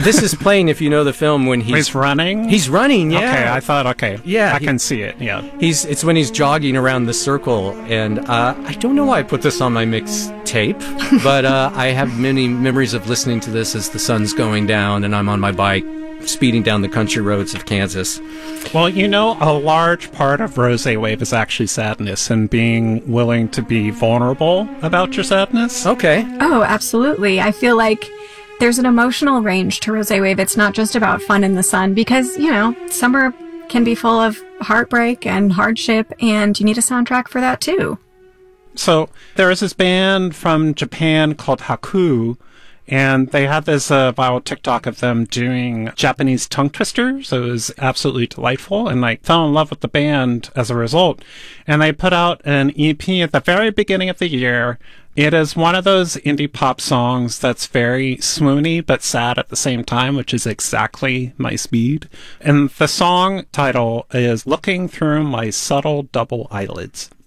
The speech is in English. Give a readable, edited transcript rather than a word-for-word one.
This is playing, if you know the film, when He's running? He's running, yeah. Okay, I thought, Yeah, I can see it, yeah. It's when he's jogging around the circle, and I don't know why I put this on my mixtape, but I have many memories of listening to this as the sun's going down, and I'm on my bike, speeding down the country roads of Kansas. Well, you know, a large part of Rose Wave is actually sadness and being willing to be vulnerable about your sadness. Okay. Oh, absolutely. I feel like there's an emotional range to Rose Wave. It's not just about fun in the sun because, you know, summer can be full of heartbreak and hardship, and you need a soundtrack for that too. So there is this band from Japan called Haku, and they had this viral TikTok of them doing Japanese tongue twisters. So it was absolutely delightful, and I fell in love with the band as a result. And they put out an EP at the very beginning of the year. It is one of those indie pop songs that's very swoony but sad at the same time, which is exactly my speed. And the song title is Looking Through My Subtle Double Eyelids.